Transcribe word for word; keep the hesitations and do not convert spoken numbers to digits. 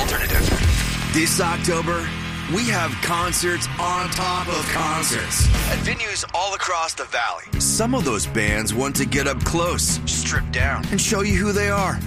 Turn it down. This October, we have concerts on top of concerts at venues all across the valley. Some of those bands want to get up close, strip down, and show you who they are.